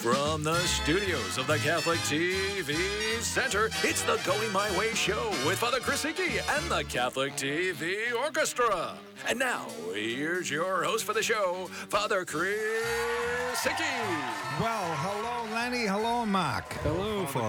From the studios of the Catholic TV Center, it's the Going My Way Show with Father Chris Hickey and the Catholic TV Orchestra. And now, here's your host for the show, Father Chris Hickey. Well, hello, Lenny. Hello, Mark. Hello, Father